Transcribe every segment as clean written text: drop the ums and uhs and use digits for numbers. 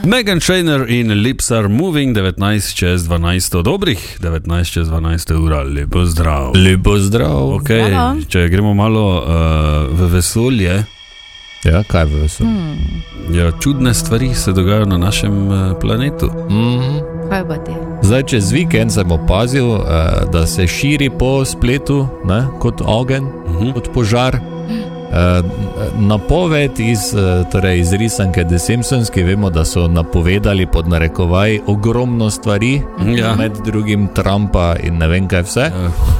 Meghan Trainor in Lips Are Moving, 19:12, dobrih 19:12 ura, lepo zdrav. Lepo zdrav. Okay, če gremo malo v vesolje. Ja, kaj v vesolju? Ja, čudne stvari se dogajajo na našem planetu. Kaj pa ti? Zdaj, čez vikend sem opazil, da se širi po spletu, ne, kot ogenj, kot požar. Napoved iz risanke The Simpsons, ki vemo, da so napovedali pod narekovaj ogromno stvari, med drugim Trumpa in ne vem kaj vse,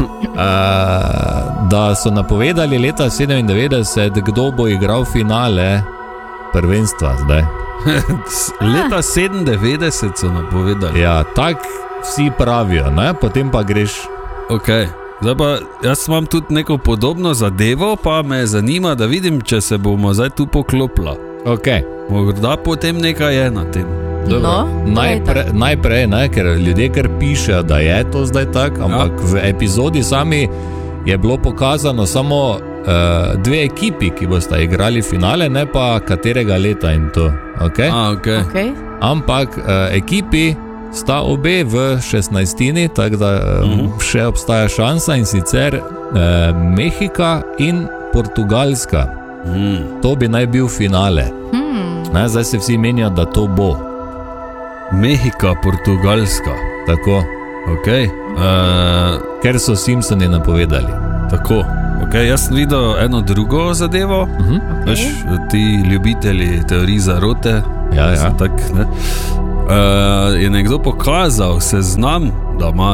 da so napovedali leta 97, kdo bo igral finale prvenstva zdaj. Leta 97 so napovedali. Ja, tak vsi pravijo, ne? Potem pa greš. Okay. Zdaj pa, jaz imam tudi neko podobno zadevo, pa me zanima, da vidim, če se bomo zdaj tu poklopila. Okay. Morda potem nekaj je na tem. No, najprej, ne, ker ljudje kar pišejo, da je to zdaj tak, ampak v epizodi sami je bilo pokazano samo dve ekipi, ki bosta igrali finale, ne pa katerega leta in to. Okay? Okay. Ampak ekipi sta obe v 16, tako da še obstaja šansa, in sicer Mehika in Portugalska. To bi naj bil finale. Ne, zdaj se vsi menijo, da to bo. Mehika, Portugalska. Tako. Okay. Ker so Simpsoni napovedali. Tako. Okay, jaz sem videl eno drugo zadevo. Veš, ti ljubitelji teorij zarote. Ja. Tak, ne? Je nekdo pokazal seznam, da ima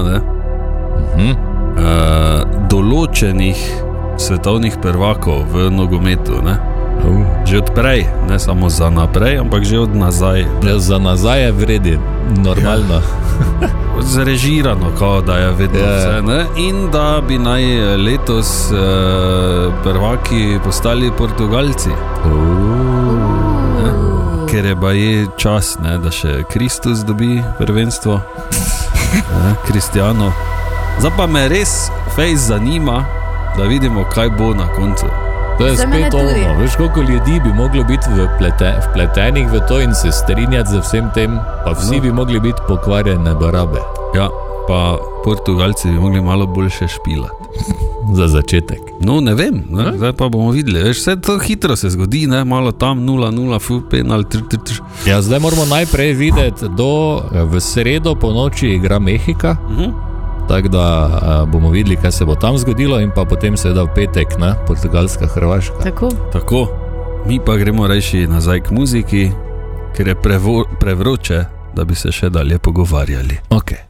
določenih svetovnih prvakov v nogometu, ne? Že odprej, ne samo za naprej, ampak že od nazaj. Ja, za nazaj je vredi, normalno. Ja. Zrežirano, kao da je vedno vse, ne? In da bi naj letos prvaki postali Portugalci. Ker je baje čas, ne, da še Kristus dobi prvenstvo, Kristijano. Zdaj pa me res fejs zanima, da vidimo, kaj bo na koncu. To je spet ono, veš, koliko ljudi bi moglo biti vpletenih v to in se strinjati za vsem tem, pa vsi bi mogli biti pokvarjene barabe. Ja, pa Portugalci bi mogli malo boljše špilati. Za začetek. No, ne vem, ne? Zdaj pa bomo videli. Veš, vse to hitro se zgodi, ne? Malo tam 0-0, penal, 3. Ja, zdaj moramo najprej videti, v sredo po noči igra Mehika, tako da bomo videli, kaj se bo tam zgodilo, in pa potem seveda v petek, ne? Portugalska, Hrvaška. Tako. Mi pa gremo rajši nazaj k muziki, ker je prevroče, da bi se še dalje pogovarjali. Okay.